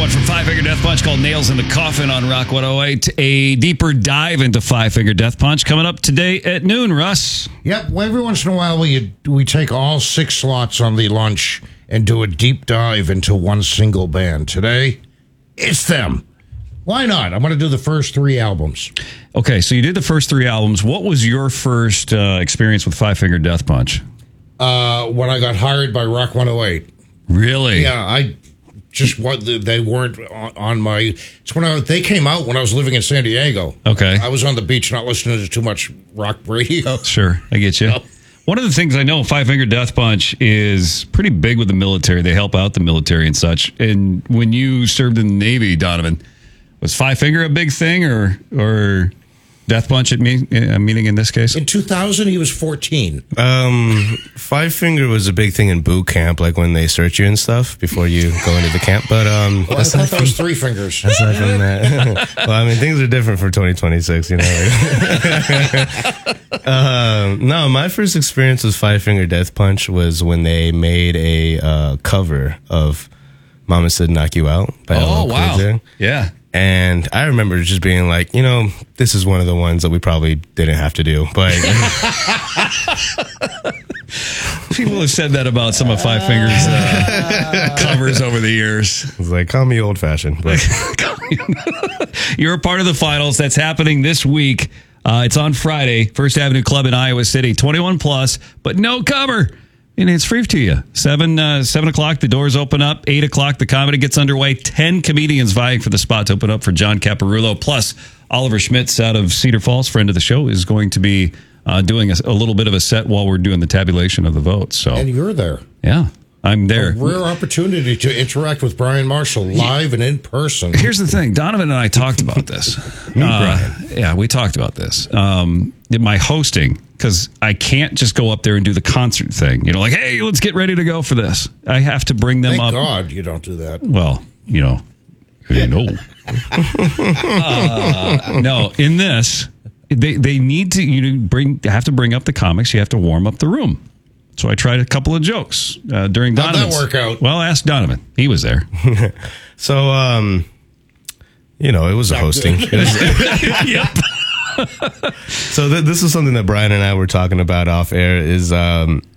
one from Five Finger Death Punch called Nails in the Coffin on Rock 108. A deeper dive into Five Finger Death Punch coming up today at noon, Russ. Yep. Well, every once in a while, we take all 6 slots on the lunch and do a deep dive into one single band. Today, it's them. Why not? I'm going to do the first 3 albums. Okay, so you did the first 3 albums. What was your first experience with Five Finger Death Punch? When I got hired by Rock 108. Really? Yeah, they weren't on my. It's when they came out when I was living in San Diego. Okay. I was on the beach, not listening to too much rock radio. Sure, I get you. Yep. One of the things I know, Five Finger Death Punch is pretty big with the military. They help out the military and such. And when you served in the Navy, Donovan, was Five Finger a big thing or Death Punch at meaning in this case? In 2000, he was 14. Five Finger was a big thing in boot camp, like when they search you and stuff before you go into the camp. But I thought that was 3 fingers. Aside from that, well, I mean, things are different for 2026, you know. No, my first experience with Five Finger Death Punch was when they made a cover of "Mama Said Knock You Out" by LL Cool J. Yeah. And I remember just being like, you know, this is one of the ones that we probably didn't have to do. But people have said that about some of Five Fingers covers over the years. it's like, call me old fashioned. But You're a part of the finals. That's happening this week. It's on Friday, First Avenue Club in Iowa City. 21 plus, but no cover. And it's free to you. 7 o'clock, the doors open up. 8 o'clock, the comedy gets underway. 10 comedians vying for the spot to open up for John Caparulo. Plus, Oliver Schmitz out of Cedar Falls, friend of the show, is going to be doing a little bit of a set while we're doing the tabulation of the votes. So, And you're there. yeah, I'm there. A rare opportunity to interact with Brian Marshall live and in person. Here's the thing. Donovan and I talked about this. Yeah, we talked about this. My hosting, because I can't just go up there and do the concert thing. You know, like, hey, let's get ready to go for this. I have to bring them Thank up. God you don't do that. Well, no. No, in this, they need to have to bring up the comics. You have to warm up the room. So I tried a couple of jokes during How'd Donovan's. that work out? Well, ask Donovan. He was there. so, it was a hosting. Yep. So this is something that Brian and I were talking about off air is